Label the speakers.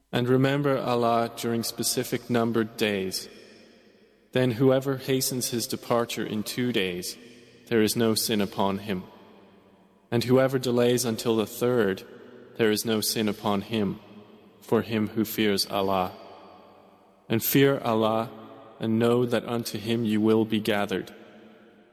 Speaker 1: And remember Allah during specific numbered days. Then whoever hastens his departure in 2 days, there is no sin upon him. And whoever delays until the 3rd, there is no sin upon him, for him who fears Allah. And fear Allah, and know that unto Him you will be gathered.